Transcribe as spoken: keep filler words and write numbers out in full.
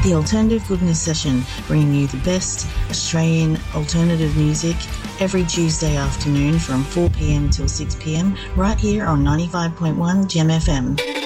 The Alternative Goodness Session, bringing you the best Australian alternative music every Tuesday afternoon from four p.m. till six p.m. right here on ninety-five point one Gem F M.